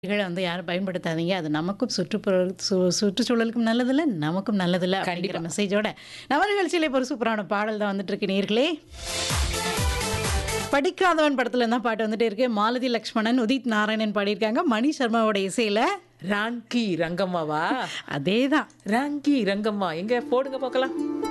இகள வந்து யாரும் பயன்படுத்தாதீங்க. அது நமக்கும் சுற்றுச்சூழலுக்கும் நல்லதில்ல, நமக்கும் நல்லதில்ல அப்படிங்கிற கண்டிப்பா. மெசேஜோட நம்ம நிகழ்ச்சியில இப்போ ஒரு சூப்பரான பாடல் தான் வந்துட்டு இருக்கு நேயர்களே. படிக்காதவன் படத்துல தான் பாட்டு வந்துட்டே இருக்கு. மாலதி லக்ஷ்மணன், உதித் நாராயணன் பாடியிருக்காங்க. மணி சர்மாவோட இசையில. ராங்கி ரங்கம்மாவா? அதேதான். ராங்கி ரங்கம்மா எங்க போடுங்க பார்க்கலாம்.